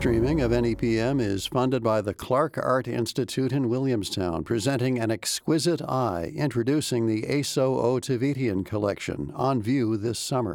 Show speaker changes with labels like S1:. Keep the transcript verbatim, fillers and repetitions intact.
S1: streaming of N E P M is funded by the Clark Art Institute in Williamstown, presenting An Exquisite Eye, introducing the Aso Otivitian collection, on view this summer.